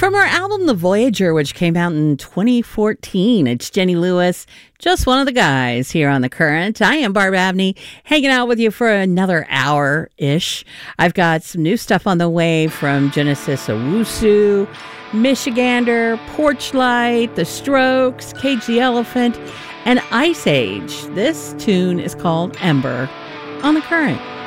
From our album The Voyager, which came out in 2014, it's Jenny Lewis, just one of the guys here on The Current. I am Barb Abney, hanging out with you for another hour-ish. I've got some new stuff on the way from Genesis Owusu, Michigander, Porchlight, The Strokes, Cage the Elephant, and Ice Age. This tune is called Ember on The Current.